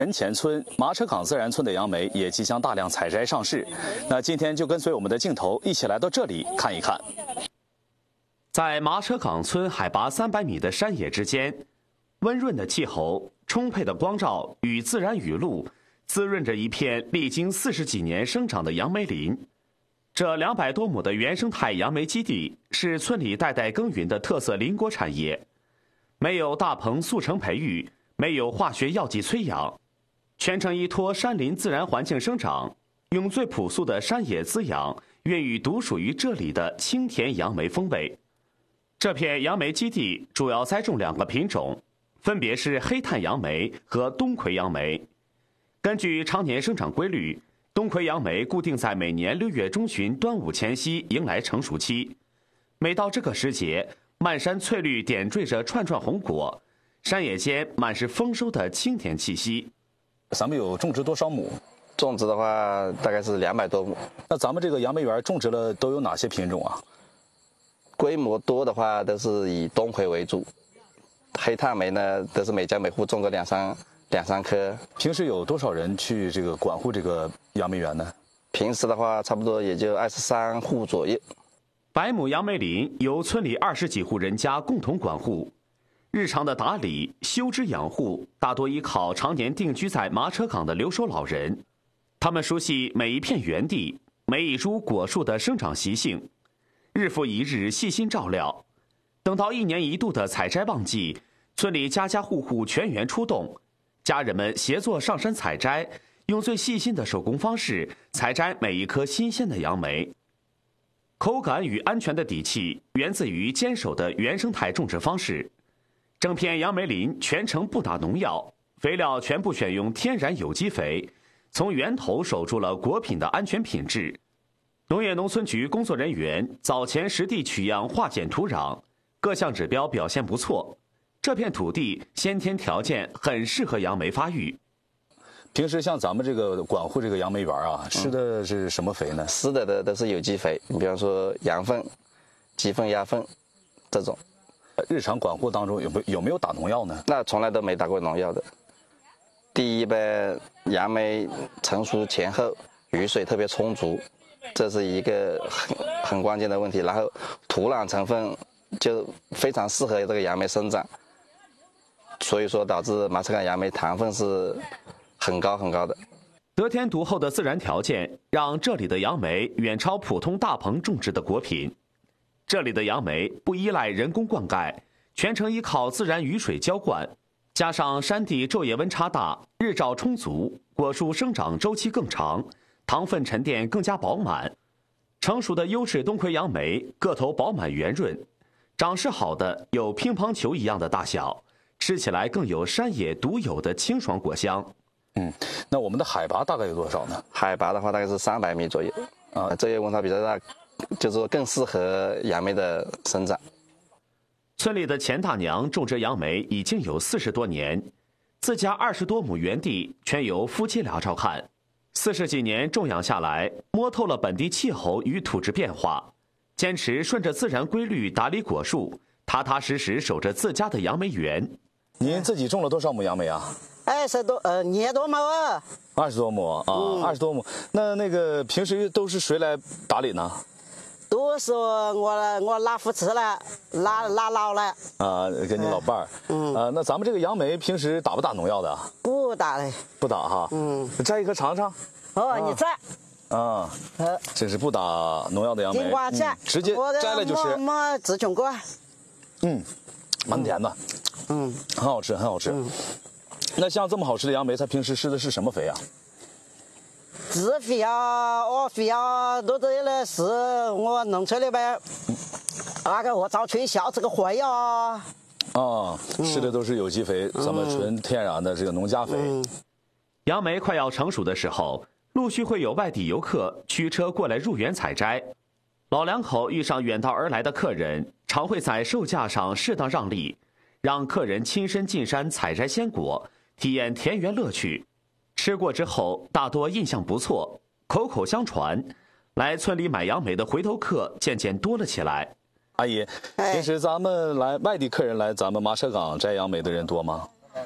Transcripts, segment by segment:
人前村马车岗自然村的杨梅也即将大量采摘上市。那今天就跟随我们的镜头一起来到这里看一看。在马车岗村海拔300米的山野之间，温润的气候、充沛的光照与自然雨露，滋润着一片历经40几年生长的杨梅林。这200多亩的原生态杨梅基地是村里代代耕耘的特色林果产业，没有大棚速成培育，没有化学药剂催养。全程依托山林自然环境生长，用最朴素的山野滋养，孕育独属于这里的清甜杨梅风味。这片杨梅基地主要栽种2个品种，分别是黑炭杨梅和冬葵杨梅。根据常年生长规律，冬葵杨梅固定在每年6月中旬端午前夕迎来成熟期。每到这个时节，漫山翠绿点缀着串串红果，山野间满是丰收的清甜气息。咱们有种植多少亩？ 种植的话大概是200多亩。 那咱们这个杨梅园种植了都有哪些品种啊？ 规模多的话都是以冬葵为主，黑炭梅呢都是每家每户种个两三棵。 平时有多少人去这个管护这个杨梅园呢？ 平时的话差不多也就23户左右。 100亩杨梅林由村里20几户人家共同管护。日常的打理、修枝养护大多依靠常年定居在马车岗的留守老人，他们熟悉每一片园地、每一株果树的生长习性，日复一日细心照料。等到1年1度的采摘旺季，村里家家户户全员出动，家人们协作上山采摘，用最细心的手工方式采摘每一颗新鲜的杨梅。口感与安全的底气源自于坚守的原生态种植方式。整片杨梅林全程不打农药，肥料全部选用天然有机肥，从源头守住了果品的安全品质。农业农村局工作人员早前实地取样化检土壤，各项指标表现不错。这片土地先天条件很适合杨梅发育。平时像咱们这个管护这个杨梅园啊，施的是什么肥呢？ 施的都是有机肥，你比方说羊粪、鸡粪、鸭粪这种。 日常管护当中有没有打农药呢？ 那从来都没打过农药的。第一般杨梅成熟前后雨水特别充足，这是一个很关键的问题。然后土壤成分就非常适合这个杨梅生长，所以说导致马车岗杨梅糖分是很高的。 得天独厚的自然条件让这里的杨梅远超普通大棚种植的果品。这里的杨梅不依赖人工灌溉，全程依靠自然雨水浇灌，加上山地昼夜温差大，日照充足，果树生长周期更长，糖分沉淀更加饱满。成熟的优质冬葵杨梅个头饱满圆润，长势好的有乒乓球一样的大小，吃起来更有山野独有的清爽果香。那我们的海拔大概有多少呢？ 海拔的话大概是300米左右啊，昼夜温差比较大，就是说更适合杨梅的生长。 村里的钱大娘种植杨梅已经有40多年，自家20多亩园地全由夫妻俩照看。40几年种养下来，摸透了本地气候与土质变化，坚持顺着自然规律打理果树，踏踏实实守着自家的杨梅园。您自己种了多少亩杨梅啊 ？20多亩啊。 20多亩啊，20多亩。那个平时都是谁来打理呢？ 都是我拉扶持了，拉老了。 啊，跟你老伴儿。那咱们这个杨梅平时打不打农药的？ 不打嘞。 不打哈。摘一颗尝尝。 哦，你摘。 啊。这是不打农药的杨梅。 金瓜菜。 直接摘了就是。 没自种过。 蛮甜的。很好吃，很好吃。那像这么好吃的杨梅，它平时施的是什么肥啊？ 自肥啊，鹅肥啊，都这类是我农村那边那个我早吹小这个灰啊。 施的都是有机肥，咱们纯天然的这个农家肥。杨梅快要成熟的时候，陆续会有外地游客驱车过来入园采摘。老两口遇上远道而来的客人，常会在售价上适当让利，让客人亲身进山采摘鲜果，体验田园乐趣。吃过之后大多印象不错，口口相传，来村里买杨梅的回头客渐渐多了起来。阿姨，平时咱们外地客人来咱们马车岗摘杨梅的人多吗？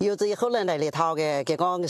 由这以后人来讨的，这个